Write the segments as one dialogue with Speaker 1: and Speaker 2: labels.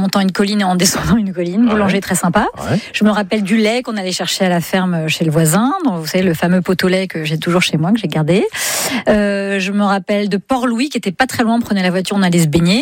Speaker 1: montant une colline et en descendant une colline. Boulanger très sympa.
Speaker 2: Ouais.
Speaker 1: Je me rappelle du lait qu'on allait chercher à la ferme chez le voisin. Donc, vous savez, le fameux pot au lait que j'ai toujours chez moi, que j'ai gardé. Je me rappelle de Port-Louis, qui était pas très loin. On prenait la voiture, on allait se baigner.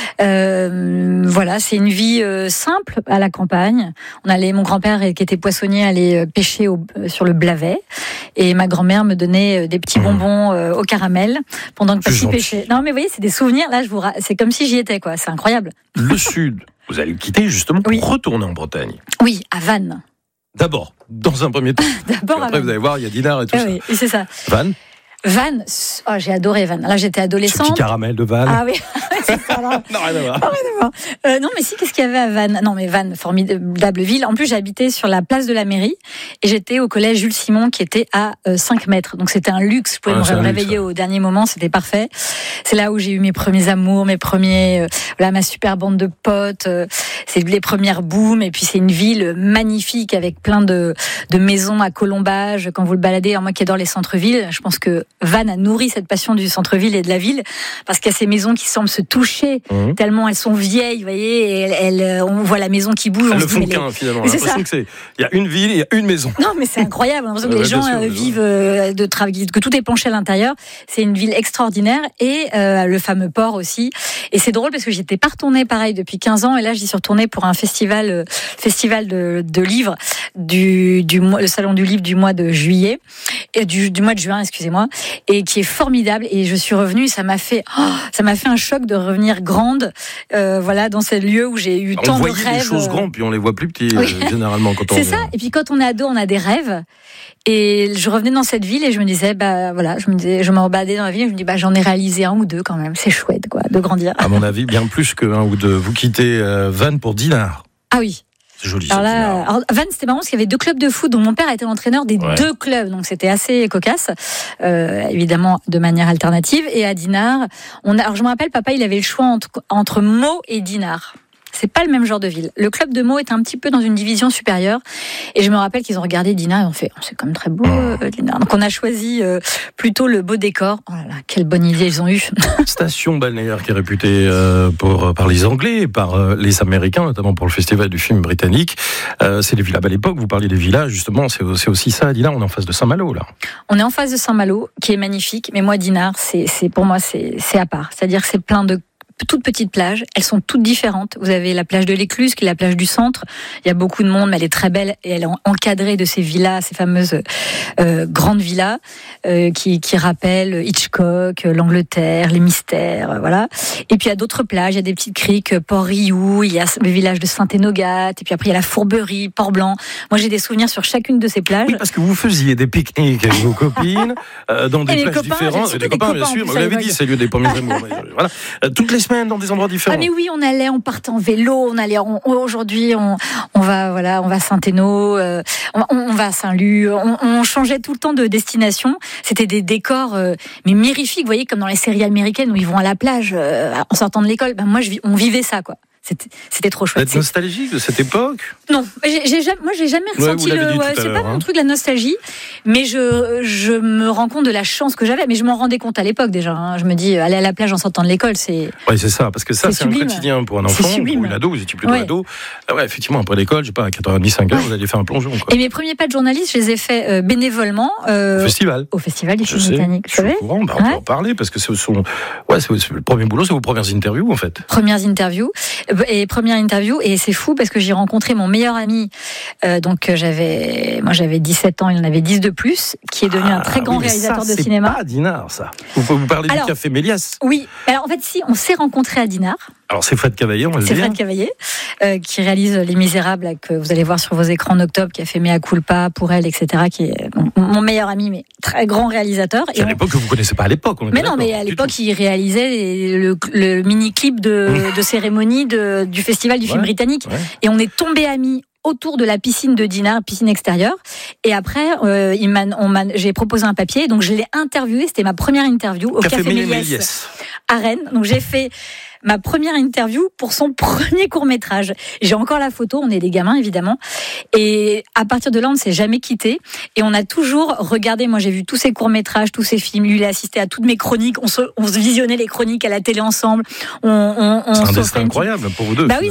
Speaker 1: Voilà, c'est une vie simple à la campagne. Mon grand-père, qui était poissonnier, allait pêcher sur le Blavet. Et ma grand-mère me donnait des petits bonbons au caramel pendant que papy pêchait. Non, mais vous voyez, c'est des souvenirs. Là, c'est comme si j'y étais, quoi. C'est incroyable.
Speaker 2: Le sud, vous allez le quitter justement pour retourner en Bretagne.
Speaker 1: Oui, à Vannes.
Speaker 2: D'abord, dans un premier temps.
Speaker 1: D'abord,
Speaker 2: après, vous allez voir, il y a Dinard et tout ça.
Speaker 1: Oui, c'est ça.
Speaker 2: Vannes.
Speaker 1: Vannes, j'ai adoré Vannes. Là, j'étais adolescente.
Speaker 2: Ce petit caramel de Vannes.
Speaker 1: Ah oui, c'est ça. Non,
Speaker 2: rien à voir.
Speaker 1: Non, mais si, qu'est-ce qu'il y avait à Vannes ? Non, mais Vannes, formidable ville. En plus, j'habitais sur la place de la mairie et j'étais au collège Jules Simon qui était à 5 mètres. Donc, c'était un luxe. Je pouvais me réveiller au dernier moment. C'était parfait. C'est là où j'ai eu mes premiers amours, ma super bande de potes. C'est les premières booms. Et puis, c'est une ville magnifique avec plein de maisons à colombages. Quand vous le baladez, alors moi qui adore les centres-villes, je pense que Vannes a nourri cette passion du centre-ville et de la ville, parce qu'il y a ces maisons qui semblent se toucher tellement elles sont vieilles, vous voyez, et on voit la maison qui bouge.
Speaker 2: Elles le font qu'un, finalement. J'ai l'impression que il y a une ville, il y a une maison.
Speaker 1: Non, mais c'est incroyable. On a l'impression que les gens vivent de travail, que tout est penché à l'intérieur. C'est une ville extraordinaire et le fameux port aussi. Et c'est drôle parce que j'étais pas retournée pareil depuis 15 ans et là j'y suis retournée pour un festival de livres le salon du livre du mois de juillet et du mois de juin, excusez-moi, et qui est formidable. Et je suis revenue, ça m'a fait un choc de revenir grande, dans ce lieu où j'ai eu tant de rêves. On voyait
Speaker 2: des choses grandes, puis on les voit plus petits généralement quand on.
Speaker 1: C'est ça. Et puis quand on est ado, on a des rêves. Et je revenais dans cette ville et je me disais, je me rebadais dans la ville et je me dis, j'en ai réalisé un ou deux quand même. C'est chouette, quoi, de grandir.
Speaker 2: À mon avis, bien plus qu'un ou deux. Vous quittez Vannes pour Dinard.
Speaker 1: Ah oui.
Speaker 2: C'est joli.
Speaker 1: Alors Vannes, c'était marrant parce qu'il y avait 2 clubs de foot dont mon père a été l'entraîneur des 2 clubs, donc c'était assez cocasse, évidemment de manière alternative. Et à Dinard, alors je me rappelle, papa, il avait le choix entre Meaux et Dinard. C'est pas le même genre de ville. Le club de Meaux est un petit peu dans une division supérieure. Et je me rappelle qu'ils ont regardé Dinard et ont fait, c'est quand même très beau, Dinard. Donc on a choisi plutôt le beau décor. Oh là là, quelle bonne idée ils ont eue.
Speaker 2: Station balnéaire qui est réputée par les Anglais et par les Américains, notamment pour le festival du film britannique. C'est les villas. À l'époque, vous parliez des villas, justement, c'est aussi ça à Dinard. On est en face de Saint-Malo, là.
Speaker 1: On est en face de Saint-Malo, qui est magnifique. Mais moi, Dinard, pour moi, c'est à part. C'est-à-dire que c'est plein de toutes petites plages, elles sont toutes différentes. Vous avez la plage de l'Écluse, qui est la plage du centre. Il y a beaucoup de monde, mais elle est très belle et elle est encadrée de ces villas, ces fameuses grandes villas qui rappellent Hitchcock, l'Angleterre, les mystères, voilà. Et puis il y a d'autres plages, il y a des petites criques, Port-Riou, il y a le village de Saint-Énogat, et puis après il y a la Fourberie, Port-Blanc. Moi j'ai des souvenirs sur chacune de ces plages.
Speaker 2: Oui, parce que vous faisiez des pique-niques avec vos copines dans des plages différentes. Des copains, bien sûr. Vous l'avez dit, c'est lieu des premiers amours. Voilà. Toutes les semaines dans des endroits différents.
Speaker 1: Ah mais oui, on partait en vélo, aujourd'hui on va à Saint-Éno, on va à Saint-Lô, on changeait tout le temps de destination. C'était des décors mais mirifiques, vous voyez, comme dans les séries américaines où ils vont à la plage en sortant de l'école. On vivait ça, quoi. C'était trop chouette.
Speaker 2: Vous êtes nostalgique de cette époque ?
Speaker 1: Non, j'ai jamais ressenti c'est pas mon truc, la nostalgie, mais je me rends compte de la chance que j'avais, mais je m'en rendais compte à l'époque déjà. Je me dis, aller à la plage en sortant de l'école, c'est.
Speaker 2: Oui, c'est ça, parce que ça, c'est un quotidien pour un enfant, pour une ado, vous étiez plutôt ado. Effectivement, après l'école, je sais pas, à 4h30, 5h, vous alliez faire un plongeon, quoi.
Speaker 1: Et mes premiers pas de journaliste, je les ai faits bénévolement.
Speaker 2: Au
Speaker 1: festival du film britannique.
Speaker 2: Je suis au courant, on peut en parler, parce que c'est le premier boulot, c'est vos premières interviews, en fait.
Speaker 1: Première interview, et c'est fou parce que j'ai rencontré mon meilleur ami, j'avais 17 ans, il en avait 10 de plus, qui est devenu un très grand réalisateur de cinéma.
Speaker 2: C'est pas à Dinard, ça. Vous parlez du Café Méliès.
Speaker 1: Oui, alors en fait si, on s'est rencontrés à Dinard.
Speaker 2: Alors c'est Fred Cavaillé,
Speaker 1: C'est Fred Cavaillé qui réalise Les Misérables, que vous allez voir sur vos écrans en octobre, qui a fait Mea Culpa pour elle, etc., qui est mon meilleur ami, mais très grand réalisateur.
Speaker 2: Et à l'époque que vous connaissez pas à l'époque.
Speaker 1: Mais à l'époque il réalisait le mini-clip de cérémonie du festival du film britannique. Ouais. Et on est tombés amis autour de la piscine de Dinard, piscine extérieure. Et après, j'ai proposé un papier, donc je l'ai interviewé. C'était ma première interview au Café Méliès à Rennes. Donc j'ai fait ma première interview pour son premier court-métrage. J'ai encore la photo, on est des gamins évidemment. Et à partir de là, on ne s'est jamais quittés. Et on a toujours regardé, moi j'ai vu tous ses courts-métrages, tous ses films. Lui, il a assisté à toutes mes chroniques. On se visionnait les chroniques à la télé ensemble.
Speaker 2: C'est un destin incroyable pour vous deux.
Speaker 1: Bah oui,